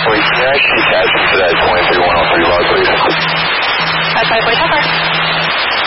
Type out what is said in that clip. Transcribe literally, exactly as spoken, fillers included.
Can I see Cassie for that twenty-three one oh three log, please?